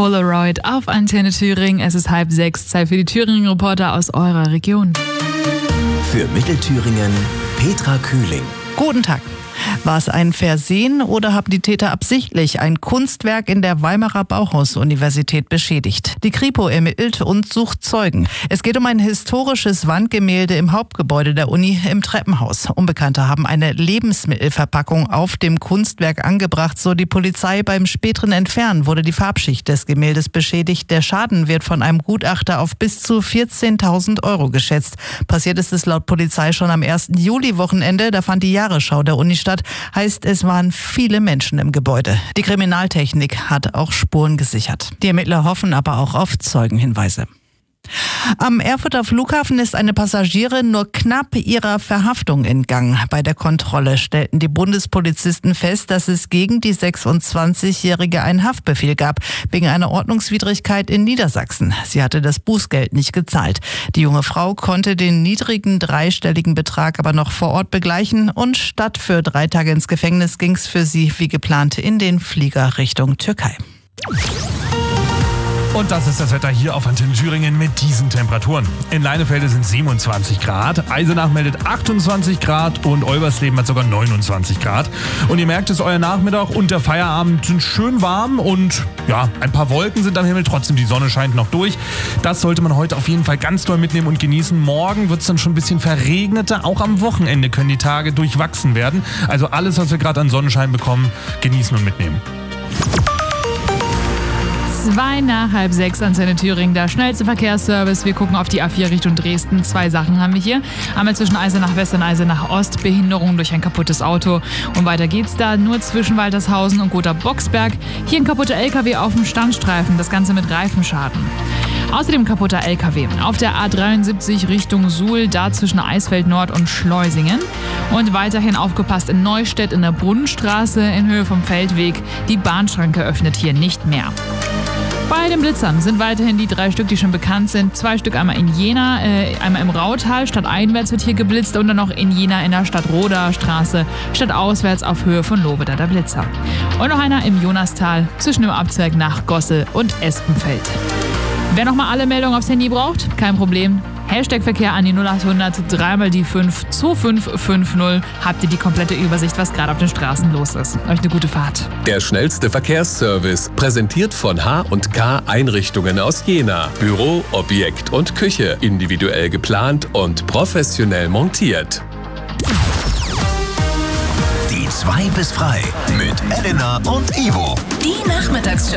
Polaroid auf Antenne Thüringen. Es ist 5:30, Zeit für die Thüringen-Reporter aus eurer Region. Für Mittelthüringen Petra Kühling. Guten Tag. War es ein Versehen oder haben die Täter absichtlich ein Kunstwerk in der Weimarer Bauhaus-Universität beschädigt? Die Kripo ermittelt und sucht Zeugen. Es geht um ein historisches Wandgemälde im Hauptgebäude der Uni im Treppenhaus. Unbekannte haben eine Lebensmittelverpackung auf dem Kunstwerk angebracht, so die Polizei. Beim späteren Entfernen wurde die Farbschicht des Gemäldes beschädigt. Der Schaden wird von einem Gutachter auf bis zu 14.000 Euro geschätzt. Passiert ist es laut Polizei schon am 1. Juli-Wochenende. Da fand die Jahresschau der Uni statt. Heißt, es waren viele Menschen im Gebäude. Die Kriminaltechnik hat auch Spuren gesichert. Die Ermittler hoffen aber auch auf Zeugenhinweise. Am Erfurter Flughafen ist eine Passagierin nur knapp ihrer Verhaftung entgangen. Bei der Kontrolle stellten die Bundespolizisten fest, dass es gegen die 26-Jährige einen Haftbefehl gab, wegen einer Ordnungswidrigkeit in Niedersachsen. Sie hatte das Bußgeld nicht gezahlt. Die junge Frau konnte den niedrigen dreistelligen Betrag aber noch vor Ort begleichen und statt für 3 Tage ins Gefängnis ging es für sie wie geplant in den Flieger Richtung Türkei. Und das ist das Wetter hier auf Antenne Thüringen mit diesen Temperaturen. In Leinefelde sind 27 Grad, Eisenach meldet 28 Grad und Olbersleben hat sogar 29 Grad. Und ihr merkt es, euer Nachmittag und der Feierabend sind schön warm und ja, ein paar Wolken sind am Himmel, trotzdem die Sonne scheint noch durch. Das sollte man heute auf jeden Fall ganz doll mitnehmen und genießen. Morgen wird es dann schon ein bisschen verregneter, auch am Wochenende können die Tage durchwachsen werden. Also alles, was wir gerade an Sonnenschein bekommen, genießen und mitnehmen. 2 nach 5:30 Antenne Thüringen, der schnellste Verkehrsservice. Wir gucken auf die A4 Richtung Dresden. 2 Sachen haben wir hier. Einmal zwischen Eisenach West und Eisenach Ost, Behinderung durch ein kaputtes Auto. Und weiter geht's da nur zwischen Waltershausen und Gotha-Boxberg. Hier ein kaputter LKW auf dem Standstreifen, das Ganze mit Reifenschaden. Außerdem kaputter LKW auf der A73 Richtung Suhl, da zwischen Eisfeld Nord und Schleusingen. Und weiterhin aufgepasst in Neustädt in der Brunnenstraße in Höhe vom Feldweg. Die Bahnschranke öffnet hier nicht mehr. Bei den Blitzern sind weiterhin die 3 Stück, die schon bekannt sind. 2 Stück einmal in Jena, einmal im Rautal, stadteinwärts wird hier geblitzt und dann noch in Jena in der Stadtroder Straße, stadtauswärts auf Höhe von Lobeda der Blitzer. Und noch einer im Jonastal zwischen dem Abzweig nach Gossel und Espenfeld. Wer nochmal alle Meldungen aufs Handy braucht, kein Problem. Hashtag-Verkehr an die 0800 3 die 5 2550. Habt ihr die komplette Übersicht, was gerade auf den Straßen los ist. Euch eine gute Fahrt. Der schnellste Verkehrsservice, präsentiert von H&K Einrichtungen aus Jena. Büro, Objekt und Küche, individuell geplant und professionell montiert. Die 2 bis frei mit Elena und Ivo. Die Nachmittagsshow.